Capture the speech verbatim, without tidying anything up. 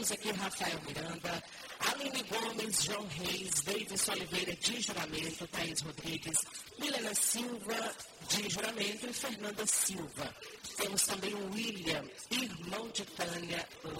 Temos aqui Rafael Miranda, Aline Gomes, João Reis, Davis Oliveira de juramento, Thaís Rodrigues, Milena Silva de juramento e Fernanda Silva. Temos também o William, irmão de Tânia,